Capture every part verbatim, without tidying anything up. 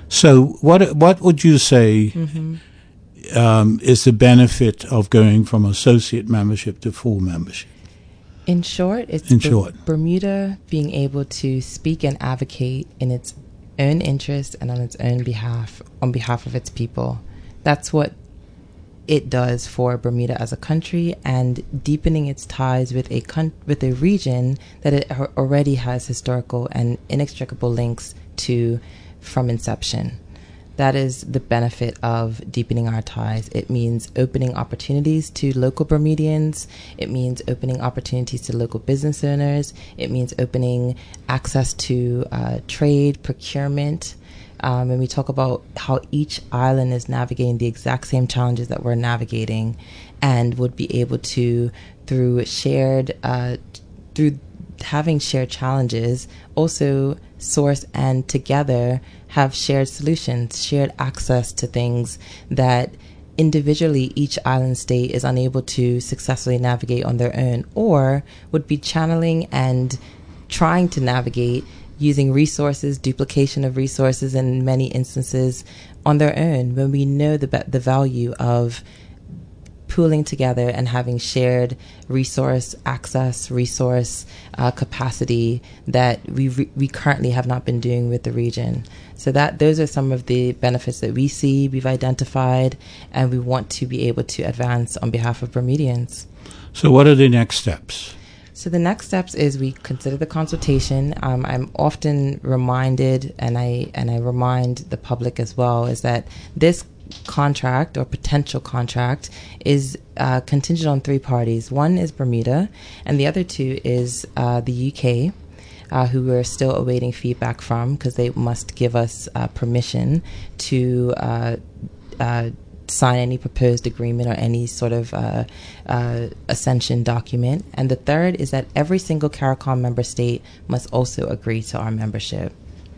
So what what would you say mm-hmm. um, is the benefit of going from associate membership to full membership? In short, it's in Ber- short. Bermuda being able to speak and advocate in its own interest and on its own behalf, on behalf of its people. That's what it does for Bermuda as a country, and deepening its ties with a con- with a region that it ha- already has historical and inextricable links to from inception. That is the benefit of deepening our ties. It means opening opportunities to local Bermudians. It means opening opportunities to local business owners. It means opening access to uh, trade, procurement. Um, and we talk about how each island is navigating the exact same challenges that we're navigating, and would be able to, through shared, uh, through having shared challenges, also source and together have shared solutions, shared access to things that individually each island state is unable to successfully navigate on their own, or would be channeling and trying to navigate using resources, duplication of resources in many instances on their own, when we know the the value of pooling together and having shared resource access, resource uh, capacity that we re- we currently have not been doing with the region. So that those are some of the benefits that we see, we've identified, and we want to be able to advance on behalf of Bermudians. So what are the next steps? So the next steps is we consider the consultation. Um, I'm often reminded, and I and I remind the public as well, is that this contract or potential contract is uh, contingent on three parties. One is Bermuda, and the other two is uh, the U K, uh, who we're still awaiting feedback from, because they must give us uh, permission to uh, uh, sign any proposed agreement or any sort of uh, uh, ascension document. And the third is that every single CARICOM member state must also agree to our membership.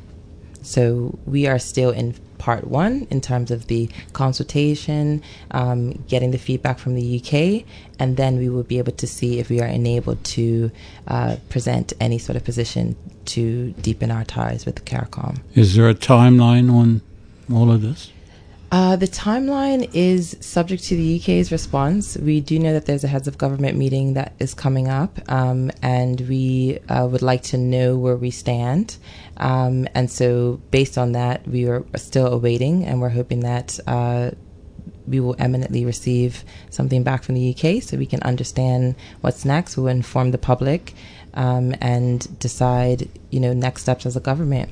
So we are still in part one in terms of the consultation, um, getting the feedback from the U K, and then we will be able to see if we are enabled to uh, present any sort of position to deepen our ties with the CARICOM. Is there a timeline on all of this? Uh, the timeline is subject to the U K's response. We do know that there's a heads of government meeting that is coming up, um, and we uh, would like to know where we stand. Um, and so based on that, we are still awaiting, and we're hoping that uh, we will eminently receive something back from the U K so we can understand what's next. We'll inform the public um, and decide, you know, next steps as a government.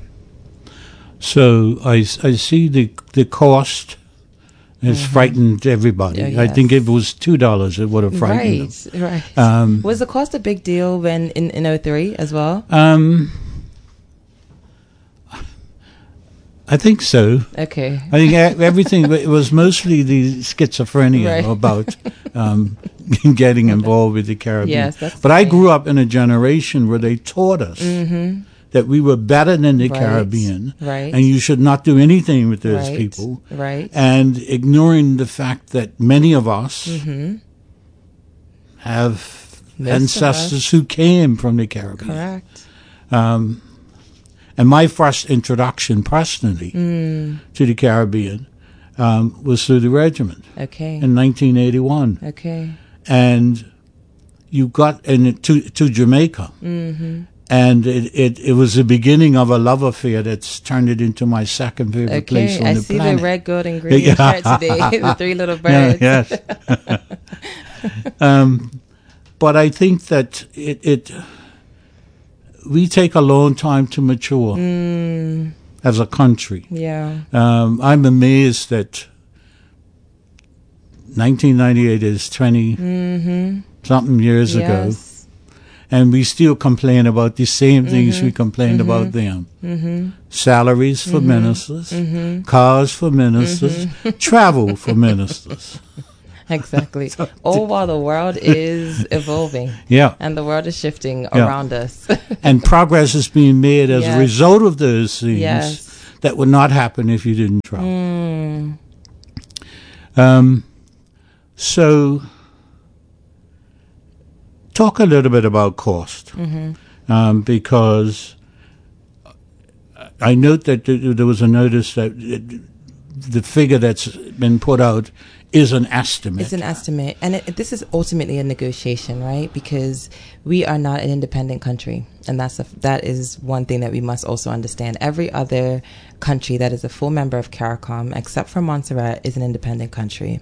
So I, I see the the cost has mm-hmm. frightened everybody. Oh, yes. I think if it was two dollars, it would have frightened right, them. Right, right. Um, was the cost a big deal when in in oh three as well? Um, I think so. Okay. I think everything. It was mostly the schizophrenia right. about um, getting involved with the Caribbean. Yes, that's but funny. I grew up in a generation where they taught us. Mm-hmm. that we were better than the right, Caribbean, right. and you should not do anything with those right, people, right. and ignoring the fact that many of us mm-hmm. have Most ancestors us. who came from the Caribbean. Correct. Um, and my first introduction personally mm. to the Caribbean um, was through the regiment okay. in nineteen eighty-one. Okay. And you got in to, to Jamaica. Mm-hmm. And it, it, it was the beginning of a love affair that's turned it into my second favorite okay, place on I the see planet. the red, gold, and green shirt today. The three little birds. Yeah, yes. um, but I think that it, it we take a long time to mature mm. as a country. Yeah. Um, I'm amazed that nineteen ninety-eight is twenty mm-hmm. something years yes. ago. And we still complain about the same things mm-hmm. we complained mm-hmm. about then. Mm-hmm. Salaries for mm-hmm. ministers, mm-hmm. cars for ministers, mm-hmm. travel for ministers. Exactly. So, All while the world is evolving. Yeah. And the world is shifting yeah. around us. And progress is being made as yes. a result of those things yes. that would not happen if you didn't travel. Mm. Um, so... Talk a little bit about cost, mm-hmm. um, because I note that there was a notice that the figure that's been put out is an estimate. It's an estimate. And it, this is ultimately a negotiation, right? Because we are not an independent country. And that's a, that is one thing that we must also understand. Every other country that is a full member of CARICOM, except for Montserrat, is an independent country.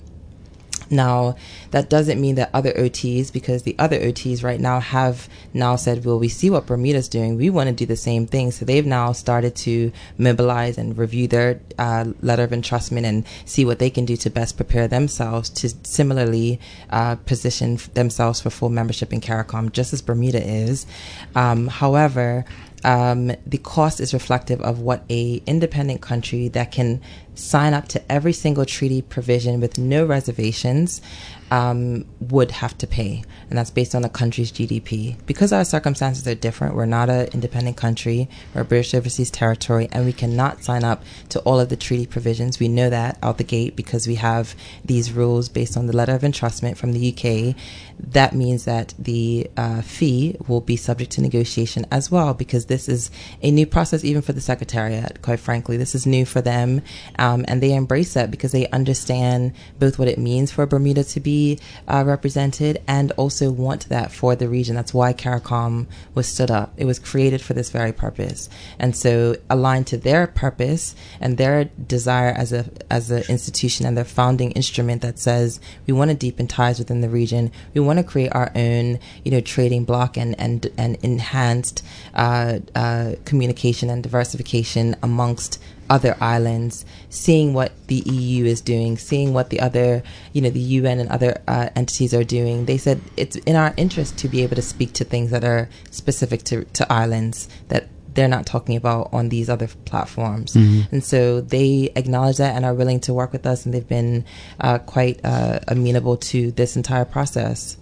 Now, that doesn't mean that other O Ts, because the other O Ts right now have now said, well, we see what Bermuda's doing. We want to do the same thing. So they've now started to mobilize and review their uh, letter of entrustment and see what they can do to best prepare themselves to similarly uh, position themselves for full membership in CARICOM, just as Bermuda is. Um, however, Um, the cost is reflective of what a independent country that can sign up to every single treaty provision with no reservations um, would have to pay. And that's based on a country's G D P. Because our circumstances are different, we're not an independent country, we're a British overseas territory, and we cannot sign up to all of the treaty provisions. We know that out the gate because we have these rules based on the letter of entrustment from the U K. That means that the uh, fee will be subject to negotiation as well, because this is a new process even for the Secretariat, quite frankly. This is new for them, um, and they embrace that because they understand both what it means for Bermuda to be uh, represented and also want that for the region. That's why CARICOM was stood up. It was created for this very purpose. And so aligned to their purpose and their desire as a as an institution and their founding instrument that says we want to deepen ties within the region, we want to create our own, you know, trading bloc and and and enhanced uh, uh, communication and diversification amongst other islands, seeing what the E U is doing, seeing what the other, you know, the U N and other uh, entities are doing. They said it's in our interest to be able to speak to things that are specific to, to islands that they're not talking about on these other platforms. Mm-hmm. And so they acknowledge that and are willing to work with us, and they've been uh, quite uh, amenable to this entire process.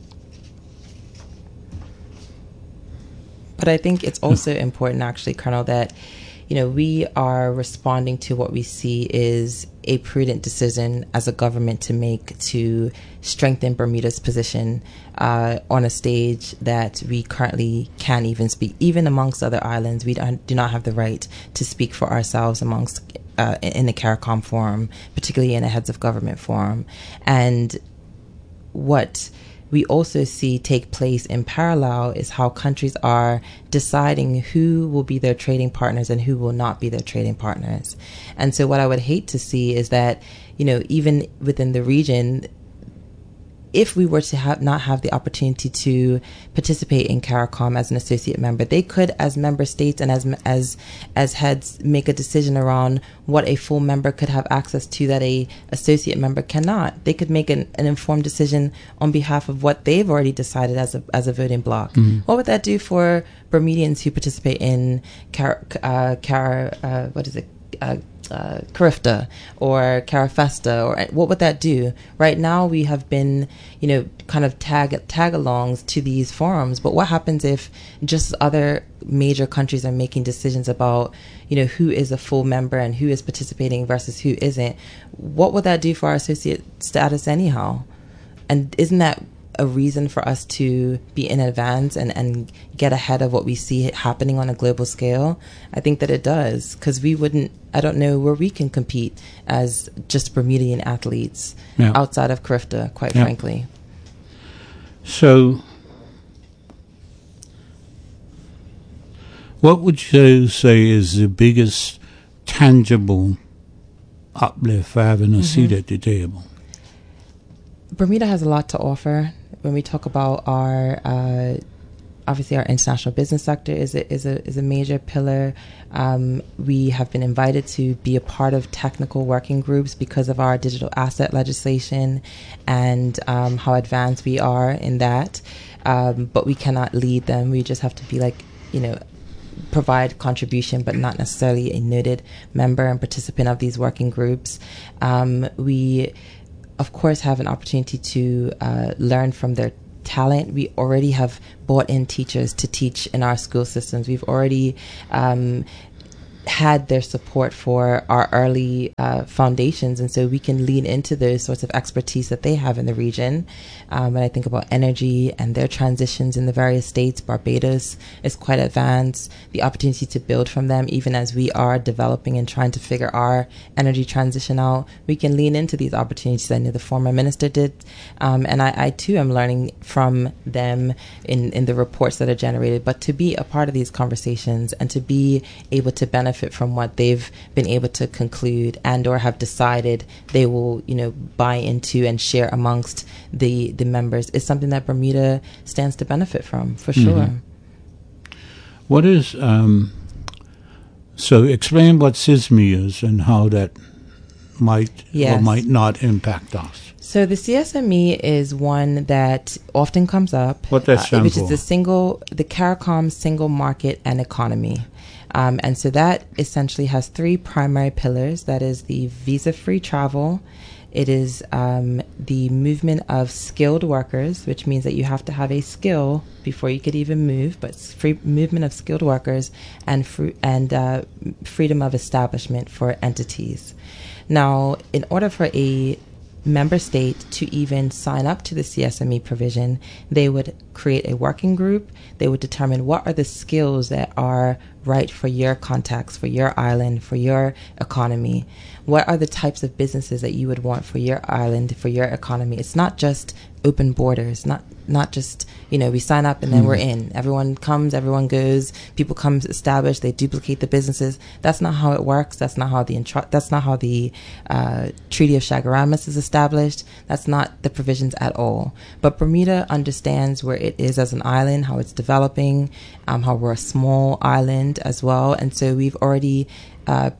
But I think it's also important, actually, Colonel, that, you know, we are responding to what we see is a prudent decision as a government to make to strengthen Bermuda's position uh, on a stage that we currently can't even speak. Even amongst other islands, we don't, do not have the right to speak for ourselves amongst uh, in the CARICOM forum, particularly in a heads of government forum. And what we also see take place in parallel is how countries are deciding who will be their trading partners and who will not be their trading partners. And so what I would hate to see is that, you know, even within the region, if we were to have not have the opportunity to participate in CARICOM as an associate member, they could, as member states and as as as heads, make a decision around what a full member could have access to that a associate member cannot. They could make an, an informed decision on behalf of what they've already decided as a as a voting bloc. Mm-hmm. What would that do for Bermudians who participate in Car, uh, Car uh, what is it? Uh, Uh, CARIFTA or CARIFESTA, or what would that do? Right now we have been, you know, kind of tag tag-alongs to these forums, but what happens if just other major countries are making decisions about, you know, who is a full member and who is participating versus who isn't? What would that do for our associate status anyhow? And isn't that a reason for us to be in advance and, and get ahead of what we see happening on a global scale? I think that it does, because we wouldn't, I don't know where we can compete as just Bermudian athletes yeah. outside of CARIFTA, quite yeah. frankly. So, what would you say is the biggest tangible uplift for having a mm-hmm. seat at the table? Bermuda has a lot to offer. When we talk about our, uh, obviously our international business sector is a, is a, is a major pillar. Um, we have been invited to be a part of technical working groups because of our digital asset legislation and um, how advanced we are in that. Um, but we cannot lead them. We just have to be like, you know, provide contribution, but not necessarily a noted member and participant of these working groups. Um, we of course, have an opportunity to uh, learn from their talent. We already have brought in teachers to teach in our school systems. We've already um, had their support for our early uh, foundations, and so we can lean into those sorts of expertise that they have in the region. Um, and I think about energy and their transitions in the various states. Barbados is quite advanced. The opportunity to build from them, even as we are developing and trying to figure our energy transition out, we can lean into these opportunities. I know the former minister did, um, and I, I too am learning from them in, in the reports that are generated. But to be a part of these conversations and to be able to benefit from what they've been able to conclude and or have decided they will, you know, buy into and share amongst the the members is something that Bermuda stands to benefit from, for sure. Mm-hmm. What is um, so? Explain what S I S M E is and how that might yes. or might not impact us. So the C S M E is one that often comes up, what that stands uh, which for? is the single, the CARICOM Single Market and Economy. Um, and so that essentially has three primary pillars. That is the visa-free travel. It is um, the movement of skilled workers, which means that you have to have a skill before you could even move, but free movement of skilled workers and fr- and uh, freedom of establishment for entities. Now, in order for a member state to even sign up to the C S M E provision, they would create a working group. They would determine what are the skills that are right for your context, for your island, for your economy. What are the types of businesses that you would want for your island, for your economy? It's not just open borders, not not just, you know, we sign up and then mm-hmm. we're in. Everyone comes, everyone goes, people come establish, they duplicate the businesses. That's not how it works. That's not how the intro- that's not how the uh, Treaty of Chaguaramas is established. That's not the provisions at all. But Bermuda understands where it is as an island, how it's developing, um, how we're a small island as well. And so we've already uh,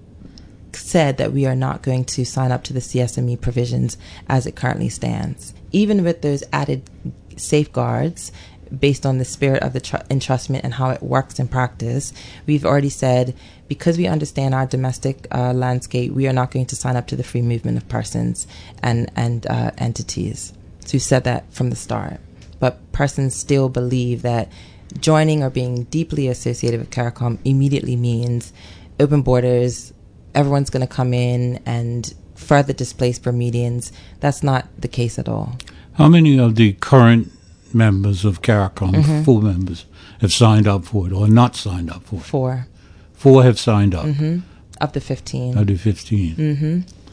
said that we are not going to sign up to the C S M E provisions as it currently stands. Even with those added safeguards based on the spirit of the tr- entrustment and how it works in practice, we've already said, because we understand our domestic uh, landscape, we are not going to sign up to the free movement of persons and, and uh, entities. So we said that from the start. But persons still believe that joining or being deeply associated with CARICOM immediately means open borders, everyone's going to come in and further displace Bermudians. That's not the case at all. How many of the current members of CARICOM, mm-hmm. full members, have signed up for it or not signed up for it? Four. Four have signed up. Mm-hmm. Up to fifteen. Up to fifteen. Mm-hmm.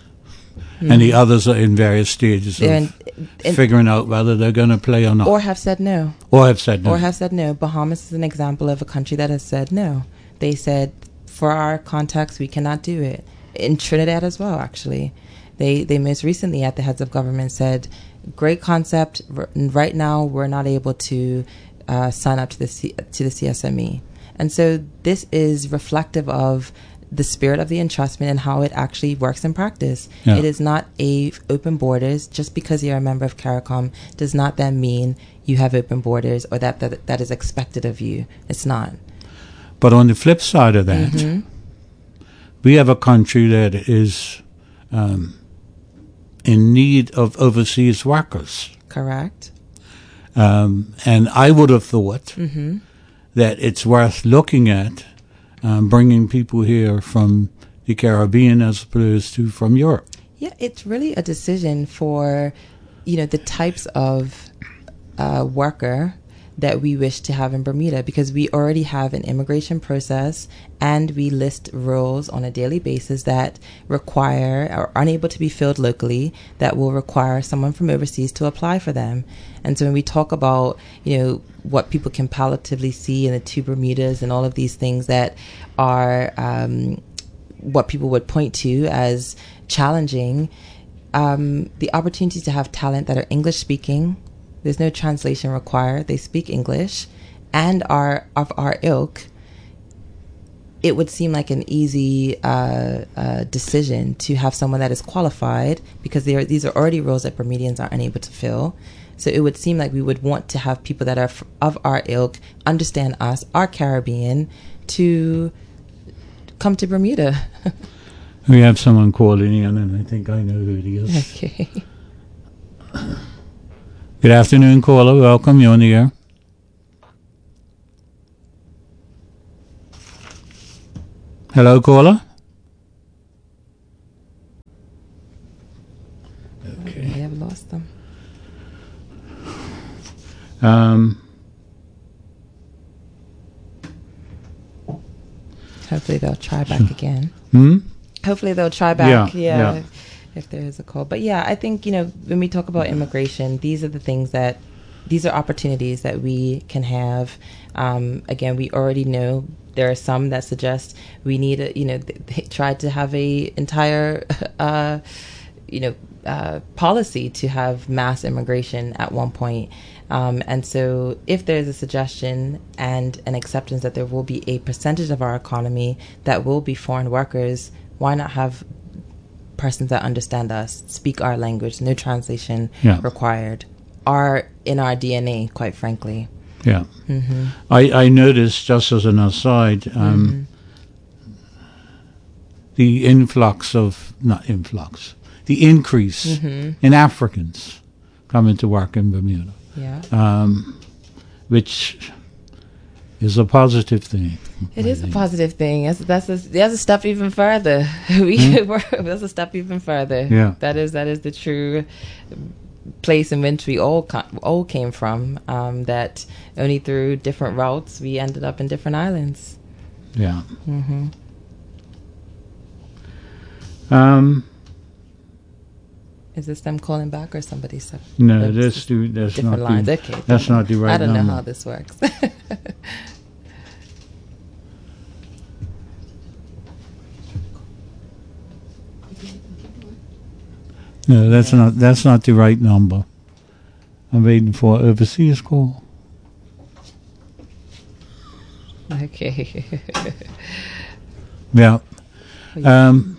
Mm-hmm. And the others are in various stages they're of in, in, figuring out whether they're going to play or not. Or have said no. Or have said no. Or have said no. Bahamas is an example of a country that has said no. They said, for our context, we cannot do it. In Trinidad as well, actually. They they most recently at the heads of government said, great concept. R- right now, we're not able to uh, sign up to the C- to the C S M E. And so this is reflective of the spirit of the entrustment and how it actually works in practice. Yeah. It is not a open borders. Just because you're a member of CARICOM does not then mean you have open borders or that that, that is expected of you. It's not. But on the flip side of that, mm-hmm. we have a country that is um, in need of overseas workers. Correct. Um, and I would have thought mm-hmm. that it's worth looking at um, bringing people here from the Caribbean as opposed to from Europe. Yeah, it's really a decision for, you know, the types of uh, worker that we wish to have in Bermuda, because we already have an immigration process and we list roles on a daily basis that require or are unable to be filled locally, that will require someone from overseas to apply for them. And so when we talk about, you know, what people can palliatively see in the two Bermudas and all of these things that are um, what people would point to as challenging, um, the opportunity to have talent that are English speaking. There's no translation required. They speak English and are of our ilk. It would seem like an easy uh, uh, decision to have someone that is qualified, because they are, these are already roles that Bermudians are unable to fill. So it would seem like we would want to have people that are f- of our ilk, understand us, are Caribbean, to come to Bermuda. We have someone calling in, and I think I know who it is. Okay. Good afternoon, caller. Welcome. You're on the air. Hello, caller. Okay. I have lost them. Um, Hopefully they'll try back again. hmm? Hopefully they'll try back. Yeah, Yeah. yeah. If, if there is a call. But yeah, I think, you know, when we talk about immigration, these are the things that, these are opportunities that we can have. Um, again, we already know there are some that suggest we need a, you know, they, they tried to have a entire, uh, you know, uh, policy to have mass immigration at one point. Um, and so if there's a suggestion and an acceptance that there will be a percentage of our economy that will be foreign workers, why not have persons that understand us, speak our language, no translation Yeah. required, are in our D N A, quite frankly. Yeah. Mm-hmm. I, I noticed, just as an aside, um, Mm-hmm. the influx of, not influx, the increase Mm-hmm. in Africans coming to work in Bermuda, Yeah. um, which is a positive thing. It I is a think. positive thing. That's that's a, that's a step even further. we Hmm? that's a step even further. Yeah. That is that is the true place in which we all co- all came from. Um, that only through different routes we ended up in different islands. Yeah. Mm-hmm. Um, Is this them calling back or somebody? Sub- no, uh, that's, the, that's different not lines. the, Okay, that's not the right I don't number. know how this works. No, that's not that's not the right number. I'm waiting for overseas call. Okay. Yeah. Um,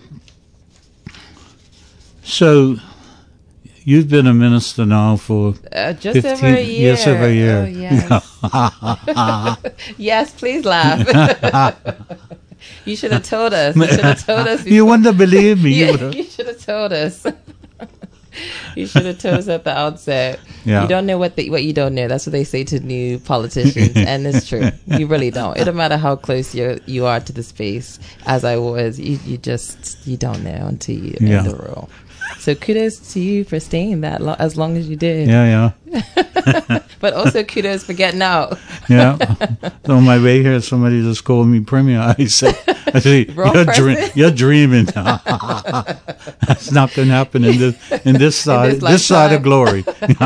so you've been a minister now for Uh, just fifteen over a year. Yes, over a year. Oh, yes. Yes, please laugh. You should have told us. You should have told us. You wouldn't have believed me. You Yeah, would've- you should have told us. You should have told us at the outset. Yeah. You don't know what they, what you don't know. That's what they say to new politicians, and it's true. You really don't. It don't matter how close you you are to the space, as I was. You you just you don't know until you Yeah. end the role. So kudos to you for staying that lo- as long as you did. Yeah, yeah, But also kudos for getting out. yeah. So on my way here, somebody just called me premier. I said, I said Wrong you're, person? dream- you're dreaming. That's not going to happen in this in this side this this, side of lifetime. glory.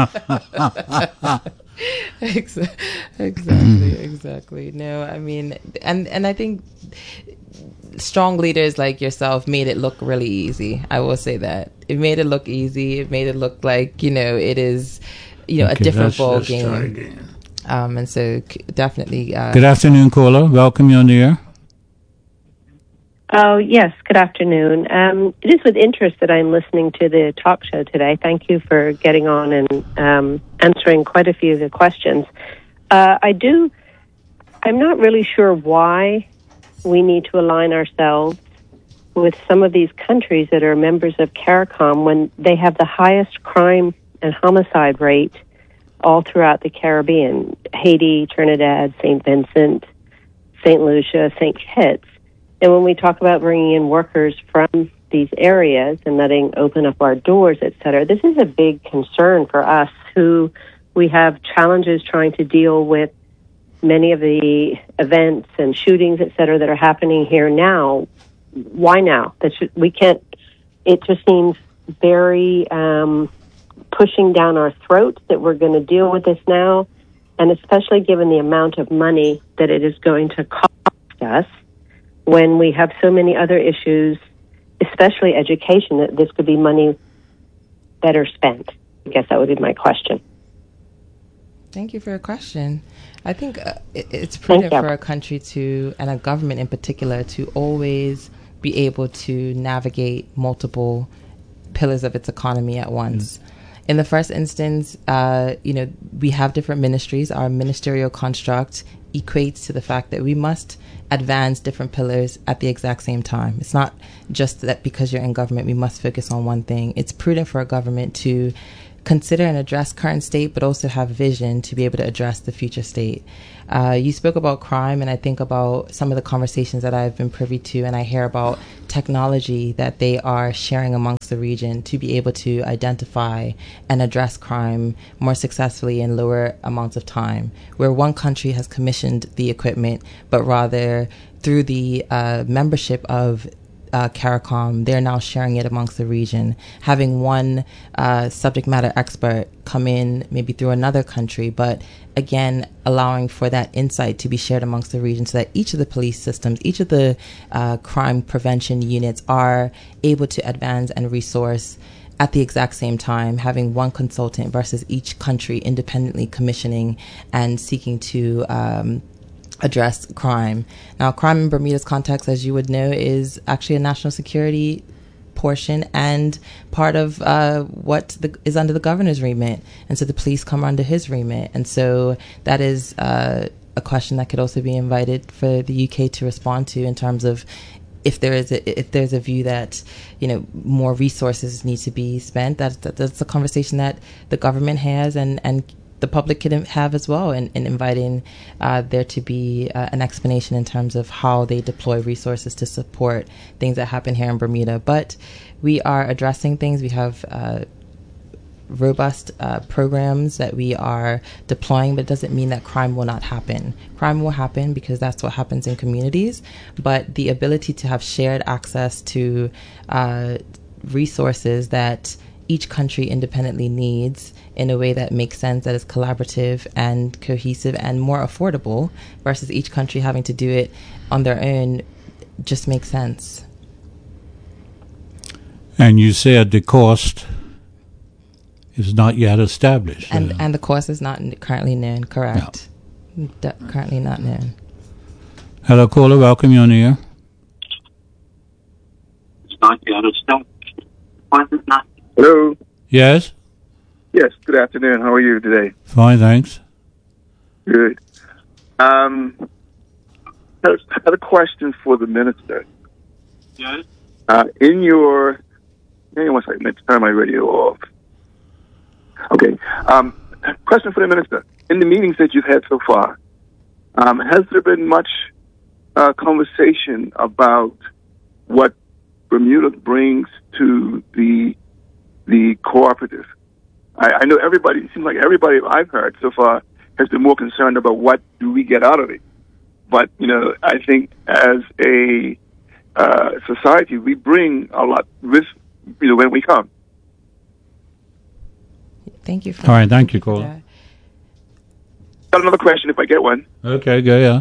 Ex- exactly, exactly. No, I mean, and and I think strong leaders like yourself made it look really easy. I will say that it made it look easy. It made it look like, you know, it is, you know, Okay, a different let's- ball let's try game. again. Um, and so c- definitely. Uh, Good afternoon, caller. Welcome you on the air. Oh, yes. Good afternoon. Um, it is with interest that I'm listening to the talk show today. Thank you for getting on and um, answering quite a few of the questions. Uh, I do, I'm not really sure why we need to align ourselves with some of these countries that are members of CARICOM when they have the highest crime and homicide rate all throughout the Caribbean: Haiti, Trinidad, Saint Vincent, Saint Lucia, Saint Kitts. And when we talk about bringing in workers from these areas and letting open up our doors, et cetera, this is a big concern for us who we have challenges trying to deal with many of the events and shootings, et cetera, that are happening here now. Why now? That should, we can't, it just seems very um, pushing down our throats that we're going to deal with this now, and especially given the amount of money that it is going to cost us when we have so many other issues, especially education, that this could be money better spent. I guess that would be my question. Thank you for your question. I think uh, it, it's prudent for a country to, and a government in particular, to always be able to navigate multiple pillars of its economy at once. Mm. In the first instance, uh, you know, we have different ministries. Our ministerial construct equates to the fact that we must advance different pillars at the exact same time. It's not just that because you're in government, we must focus on one thing. It's prudent for a government to consider and address current state, but also have vision to be able to address the future state. Uh, you spoke about crime, and I think about some of the conversations that I've been privy to, and I hear about technology that they are sharing amongst the region to be able to identify and address crime more successfully in lower amounts of time, where one country has commissioned the equipment, but rather through the uh, membership of Uh, CARICOM, they're now sharing it amongst the region, having one uh, subject matter expert come in maybe through another country, but again, allowing for that insight to be shared amongst the region so that each of the police systems, each of the uh, crime prevention units are able to advance and resource at the exact same time, having one consultant versus each country independently commissioning and seeking to um, address crime. Now, crime in Bermuda's context, as you would know, is actually a national security portion and part of uh, what the, is under the governor's remit. And so the police come under his remit. And so that is uh, a question that could also be invited for the U K to respond to in terms of if there is a, if there's a view that, you know, more resources need to be spent. That, that that's a conversation that the government has and, and the public could have as well, in, in inviting uh, there to be uh, an explanation in terms of how they deploy resources to support things that happen here in Bermuda. But we are addressing things. We have uh, robust uh, programs that we are deploying, but it doesn't mean that crime will not happen. Crime will happen because that's what happens in communities, but the ability to have shared access to uh, resources that each country independently needs in a way that makes sense, that is collaborative and cohesive and more affordable versus each country having to do it on their own just makes sense. And you said the cost is not yet established. And uh, and the cost is not currently known, correct? No. De- currently not known. Hello, caller. Welcome. You're on the air. It's not yet established. Why is it not? Hello. Yes. Yes. Good afternoon. How are you today? Fine, thanks. Good. Um, I had a question for the minister. Yes. Uh, in your, hang on one second. Let's turn my radio off. Okay. Um, question for the minister. In the meetings that you've had so far, um, has there been much uh, conversation about what Bermuda brings to the the cooperative? I, I know everybody, it seems like everybody I've heard so far has been more concerned about what do we get out of it. But, you know, I think as a uh, society, we bring a lot with, you know, when we come. Thank you. For All right, thank you, caller. Got another question if I get one. Okay, go, yeah.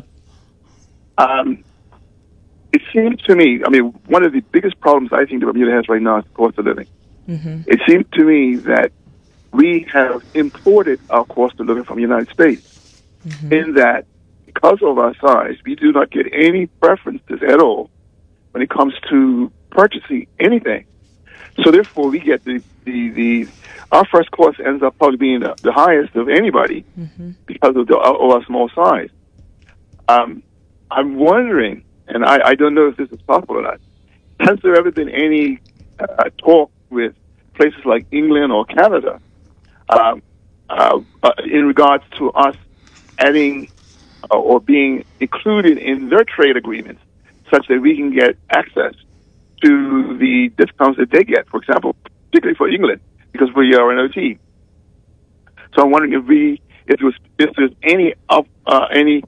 Um, it seems to me, I mean, one of the biggest problems I think that Bermuda has right now is the cost of living. Mm-hmm. It seems to me that we have imported our cost of living from the United States, mm-hmm. in that because of our size, we do not get any preferences at all when it comes to purchasing anything. So therefore, we get the, the, the our first cost ends up probably being the, the highest of anybody, mm-hmm. because of, the, of our small size. Um, I'm wondering, and I, I don't know if this is possible or not, has there ever been any uh, talk with places like England or Canada um, uh, uh, in regards to us adding uh, or being included in their trade agreements such that we can get access to the discounts that they get, for example, particularly for England, because we are an O T. So I'm wondering if we, if there was, if there's any up, uh, any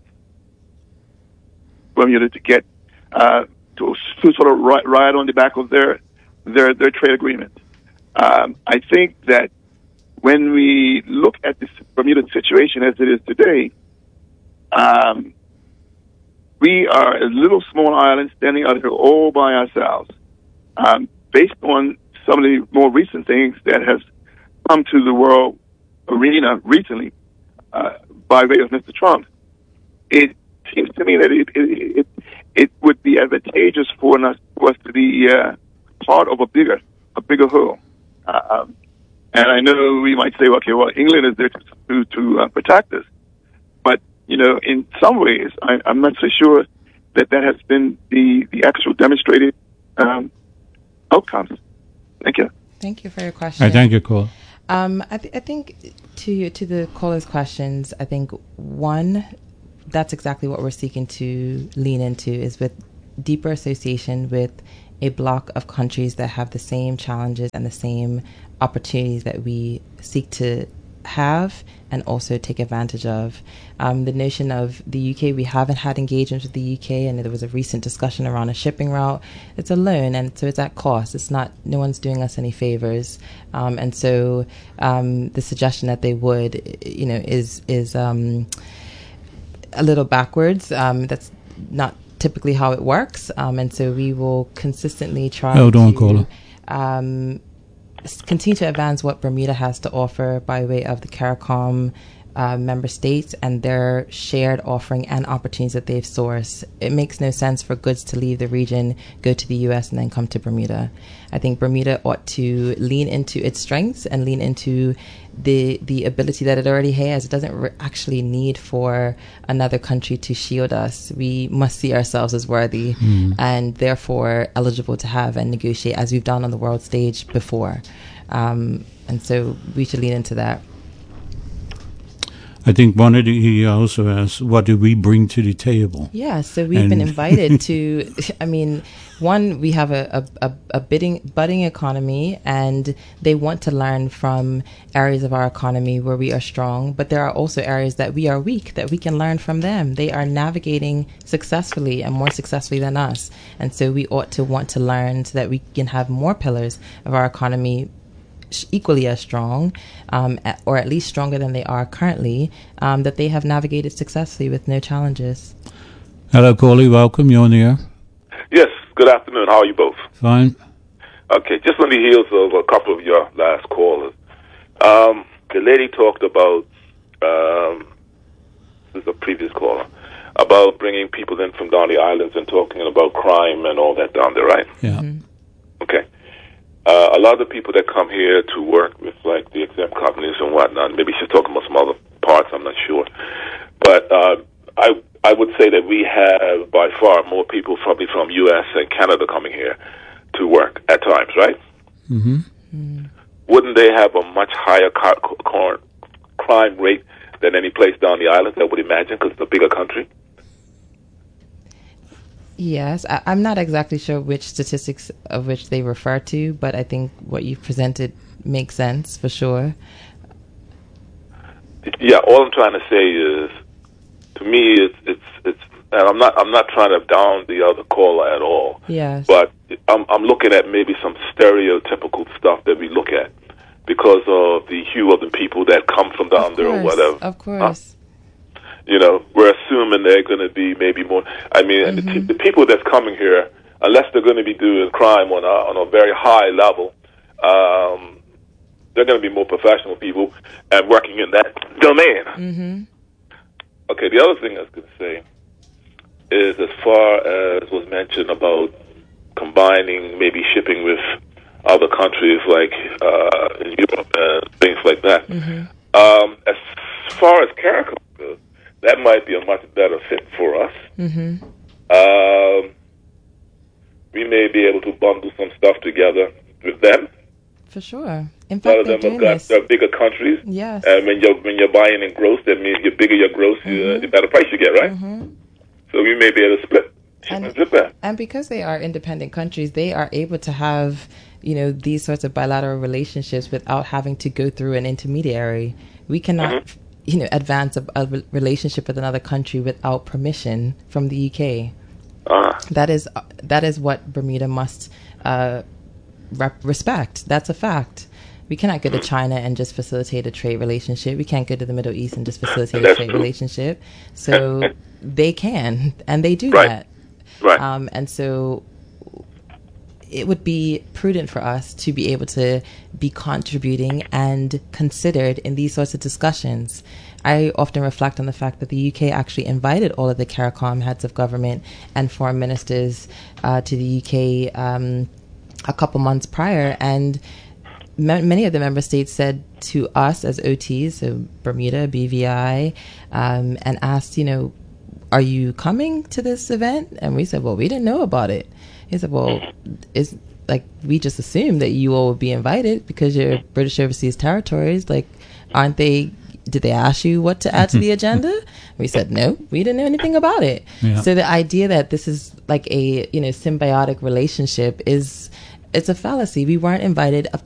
Bermuda to get uh, to, to sort of ride, ride on the back of their their their trade agreement. Um, I think that when we look at this Bermuda situation as it is today, um, we are a little small island standing out here all by ourselves. Um, based on some of the more recent things that has come to the world arena recently uh, by way of Mister Trump, it seems to me that it it, it, it would be advantageous for us, for us to be uh, part of a bigger a bigger whole. Uh, and I know we might say, okay, well, England is there to to, to uh, protect us, but you know, in some ways, I, I'm not so sure that that has been the the actual demonstrated um, outcomes. Thank you. Thank you for your question. I thank you, Cole. Um, I, th- I think to to the caller's questions, I think one, that's exactly what we're seeking to lean into, is with deeper association with a block of countries that have the same challenges and the same opportunities that we seek to have and also take advantage of. Um, the notion of the U K, we haven't had engagements with the U K, and there was a recent discussion around a shipping route. It's a loan, and so it's at cost. It's not, no one's doing us any favors. Um, and so um, the suggestion that they would, you know, is, is um, a little backwards. Um, that's not typically how it works. Um, and so we will consistently try Hold on, to caller. um, continue to advance what Bermuda has to offer by way of the CARICOM uh, member states and their shared offering and opportunities that they've sourced. It makes no sense for goods to leave the region, go to the U S, and then come to Bermuda. I think Bermuda ought to lean into its strengths and lean into the the ability that it already has. It doesn't re- actually need for another country to shield us. We must see ourselves as worthy mm. and therefore eligible to have and negotiate as we've done on the world stage before. Um, and so we should lean into that. I think one of the, he also asked, what do we bring to the table? Yeah, so we've and been invited to, I mean, one, we have a, a, a bidding, budding economy, and they want to learn from areas of our economy where we are strong, but there are also areas that we are weak, that we can learn from them. They are navigating successfully and more successfully than us. And so we ought to want to learn so that we can have more pillars of our economy equally as strong, um, at, or at least stronger than they are currently, um, that they have navigated successfully with no challenges. Hello, Corley. Welcome. You're on the air. Yes. Good afternoon. How are you both? Fine. Okay. Just on the heels of a couple of your last callers, um, the lady talked about, um, this is a previous caller, about bringing people in from down the islands and talking about crime and all that down there, right? Yeah. Mm-hmm. Okay. Uh, a lot of the people that come here to work with, like, the exempt companies and whatnot, maybe she's talking about some other parts, I'm not sure. But uh, I I would say that we have, by far, more people probably from U S and Canada coming here to work at times, right? Mm-hmm. Mm. Wouldn't they have a much higher car- car- crime rate than any place down the island, I would imagine, because it's a bigger country? Yes, I, I'm not exactly sure which statistics of which they refer to, but I think what you've presented makes sense for sure. Yeah, all I'm trying to say is, to me, it's it's it's, and I'm not I'm not trying to down the other caller at all. Yes, but I'm I'm looking at maybe some stereotypical stuff that we look at because of the hue of the people that come from down of there course, or whatever. Of course. Huh? You know, we're assuming they're going to be maybe more. I mean, mm-hmm. the, the people that's coming here, unless they're going to be doing crime on a on a very high level, um, they're going to be more professional people and working in that domain. Mm-hmm. Okay, the other thing I was going to say is, as far as was mentioned about combining maybe shipping with other countries like uh, in Europe and things like that. Mm-hmm. Um, as far as CARICOM goes, that might be a much better fit for us. Mm-hmm. Um, we may be able to bundle some stuff together with them. For sure. In A fact, lot of they're them doing have got this. they're bigger countries. Yes. And when you're when you're buying in gross, that means the bigger your gross, Mm-hmm. uh, the better price you get, right? Mm-hmm. So we may be able to split. And, split that. and because they are independent countries, they are able to have, you know, these sorts of bilateral relationships without having to go through an intermediary. We cannot, Mm-hmm. you know, advance a, a relationship with another country without permission from the U K. Uh-huh. That is that is what Bermuda must uh, rep- respect. That's a fact. We cannot go to China and just facilitate a trade relationship. We can't go to the Middle East and just facilitate That's a trade true. relationship. So they can, and they do Right. that. Right. Um, and so it would be prudent for us to be able to be contributing and considered in these sorts of discussions. I often reflect on the fact that the U K actually invited all of the CARICOM heads of government and foreign ministers uh, to the U K um, a couple months prior, and ma- many of the member states said to us as O Ts, so Bermuda, B V I, um, and asked, you know, are you coming to this event? And we said, well, we didn't know about it. He said, well, is like, we just assumed that you all would be invited because you're British Overseas Territories. Like, aren't they, did they ask you what to add to the agenda? We said, no, we didn't know anything about it. Yeah. So the idea that this is like a, you know, symbiotic relationship is, it's a fallacy. We weren't invited up